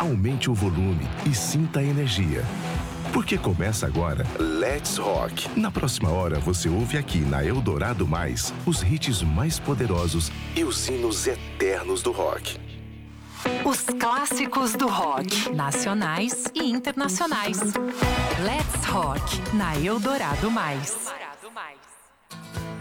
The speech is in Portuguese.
aumente o volume e sinta a energia. Porque começa agora Let's Rock. Na próxima hora você ouve aqui na Eldorado Mais os hits mais poderosos e os hinos eternos do rock. Os clássicos do rock, nacionais e internacionais. Let's Rock, na Eldorado Mais.